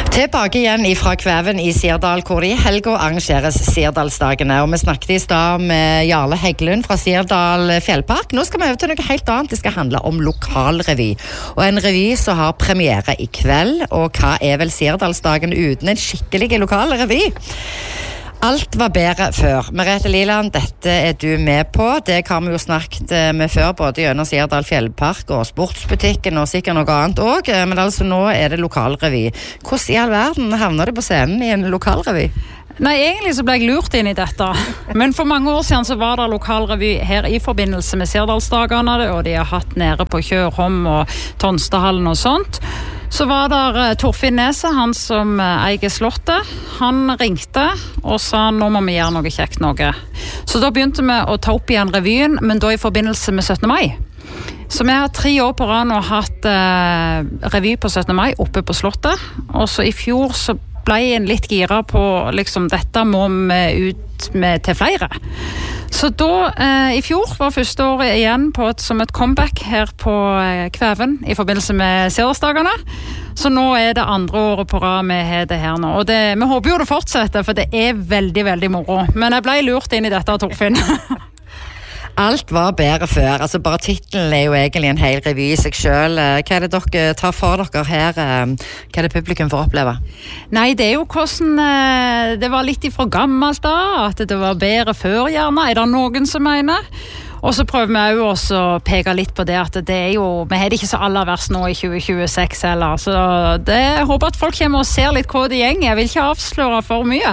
Tilbake igjen fra Kvæven I Sirdal, hvor I helga arrangeres Sirdalsdagene. Og vi snakket I stad med Jarle Heggelund fra Sirdal Fjellpark. Nå skal vi over til noe helt annet. Det skal handle om lokalrevy. Og en revy som har premiere I kveld. Og hva vel Sirdalsdagen uten en skikkelig lokal revy? Alt var bedre før. Merete Liland, dette du med på. Det har vi jo snakket med før, både gjennom Sirdal Fjellpark og sportsbutikken og sikkert noe annet også. Men altså nå det lokalrevy. Hvordan I all verden havner det på scenen I en lokalrevy? Nei, egentlig så ble jeg lurt inn I dette. Men for mange år siden så var det lokalrevy her I forbindelse med Sirdalsdagene, og de har hatt nede på Kjørholm og Tonstadhallen og sånt. Så var der Torfinn Nese, han som eier slottet. Han ringte og sa nå må vi gjøre noe kjekt noe. Så da begynte vi å ta opp igjen revyen, men da I forbindelse med 17. mai. Så vi har 3 år på rad nå hatt revy på 17. mai oppe på slottet. Og så I fjor så ble en litt gira på liksom dette må vi ut med til flere. Så da I fjor var første året igjen som et comeback her på Kvæven I forbindelse med Sirdalsdagene. Så nå det andre året på rad vi har det her nå. Og vi håper jo det fortsetter, for det veldig, veldig moro. Men jeg ble lurt inn I dette, Torfinn. Alt var bedre før. Altså bare titlen jo egentlig en hel revy I seg selv. Hva det dere tar for dere her? Hva det publikum får oppleve? Nei, det jo hvordan det var litt ifra gammelt da, at det var bedre før gjerne. Det noen som mener? Og så prøver vi jo også å peke litt på det at det jo, vi har det ikke så aller verst nå I 2026 heller. Så jeg håper at folk kommer og ser litt hva det gjenger. Jeg vil ikke avsløre for mye.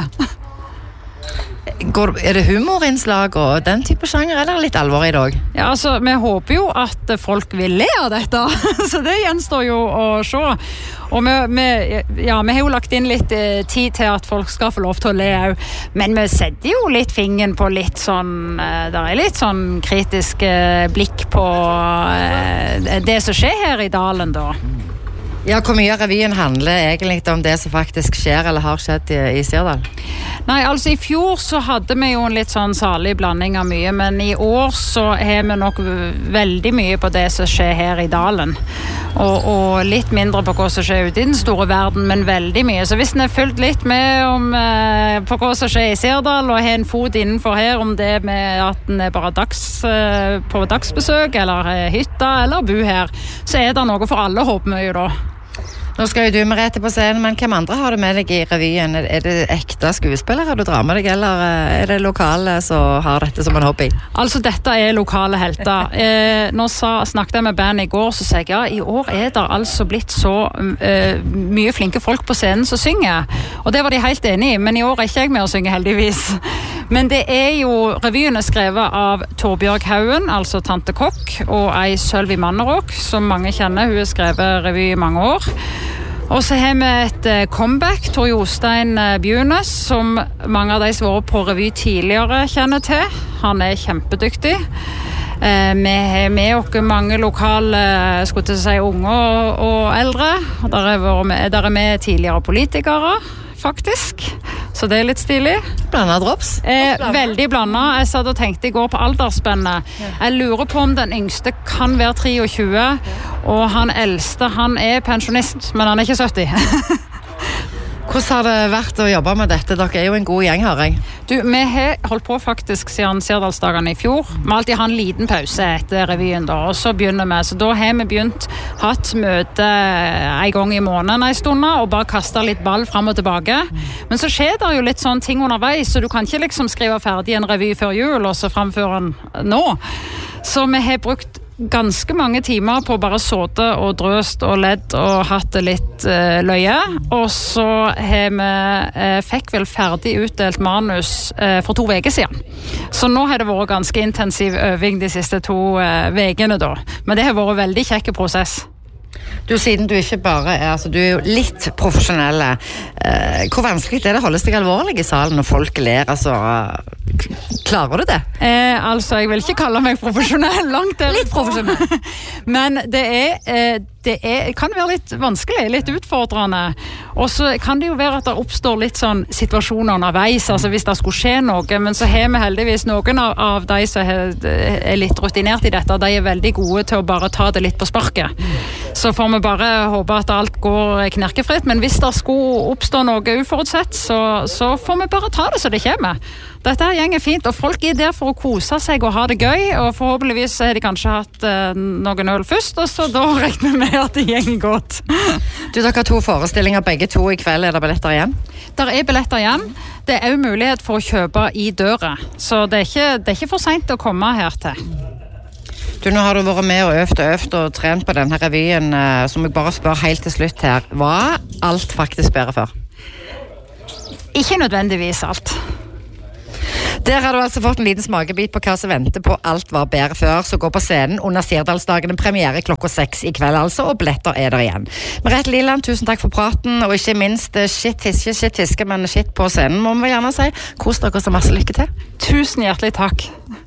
Det humorinnslag og den type sjanger, eller litt alvor I dag? Ja, altså, vi håper jo at folk vil le av dette, så det gjenstår jo å se. Og vi har jo lagt inn litt tid til at folk skal få lov til å le også. Men vi setter jo litt fingeren på litt sånn, der litt sånn kritisk blikk på det som skjer her I dalen da. Ja, hvor mye av revyen handler egentlig om det som faktisk skjer eller har skjedd I Sirdal? Nei, altså I fjor så hadde vi jo en litt sånn salig blanding av mye, men I år så har vi nok veldig mye på det som skjer her I dalen. Og litt mindre på hva som skjer ute I den store verden, men veldig mye. Så hvis en har fulgt litt med på hva som skjer I Sirdal, og har en fot innenfor her, om det med at en bare på dagsbesøk, eller hytta, eller bo her, så det noe for alle, håper vi jo da. Nå skal jo du Merete på scenen, men hvem andre har du med deg I revyen? Det ekte skuespillere du drar med deg, eller det lokale som har dette som en hobby? Altså, dette lokale helter. Nå snakket jeg med band I går, så sa jeg, ja, I år det altså blitt så mye flinke folk på scenen som synger. Og det var de helt enige I, men I år ikke jeg med å synge heldigvis. Men det jo, revyen skrevet av Torbjørg Haugen, altså Tante Kokk, og ei Sølvi Manneråk, som mange kjenner. Hun har skrevet revy I mange år. Og så har vi et comeback, Tor Jostein Bjunes, som mange av de som var på revy tidligere kjenner til. Han kjempedyktig. Vi har med oss mange lokale, skulle til å si, unge og eldre. Der med tidligere politikere, faktisk. Så det litt stilig. Blandet drops? Veldig blandet. Jeg satt og tenkte I går på aldersspennet. Jeg lurer på om den yngste kan være 23, og han eldste, han pensjonist, men han ikke 70. Hvordan har det vært å jobbe med dette? Dere jo en god gjeng, har jeg. Du, vi har holdt på faktisk siden Sirdalsdagene I fjor. Vi har alltid hatt en liten pause etter revyen da, og så begynner vi. Så da har vi hatt møte en gang I måneden en stund, og bare kastet litt ball frem og tilbake. Men så skjer det jo litt sånne ting underveis, så du kan ikke liksom skrive ferdig en revy før jul, og så fremføre den nå. Så vi har brukt ganske mange timer på bare såte og drøst og ledd og hatt det litt løye, og så har vi fikk vel ferdig utdelt manus for 2 uker siden. Så nå har det vært ganske intensiv øving de siste 2 ukene da, men det har vært veldig kjekk prosess. Du, siden du ikke bare altså du jo litt profesjonelle, hvor vanskelig det å holde seg alvorlig I salen når folk ler, altså klarer du det? Altså, jeg vil ikke kalle meg profesjonell, langt der. Litt profesjonell. Men det det kan være litt vanskelig, litt utfordrende. Og så kan det jo være at det oppstår litt sånn situasjoner underveis, altså hvis det skulle skje noe, men så har vi heldigvis noen av de som er litt rutinert i dette, de er veldig gode til å bare ta det litt på sparket. Så får vi bare håpe at alt går knirkefritt, men hvis det skulle oppstå noe uforutsett, så får vi bare ta det så det kommer. Dette her gjenger fint, og folk er der for å kose seg og ha det gøy, og forhåpentligvis har de kanskje hatt noen øl først, og så da regner vi med at det gjenger godt. Du, dere har 2 forestillinger, begge 2 i kveld. Er det billetter igjen? Der er billetter igjen. Det er jo mulighet for å kjøpe i døra, så det er ikke for sent å komme her til. Du, nå har du vært med og øvd og trent på denne revyen, som jeg bare spør helt til slutt her. Var alt faktisk bedre før? Ikke nødvendigvis alt. Der har du altså fått en liten smakebit på hva som venter på Alt var bedre før, så gå på scenen under Sirdalsdagene, premiere klokka 6 i kveld altså, og billetter er der igjen. Merete Liland, tusen takk for praten, og ikke minst shit fiske, men shit på scenen, må vi gjerne si. Kos dere så masse lykke til. Tusen hjertelig takk.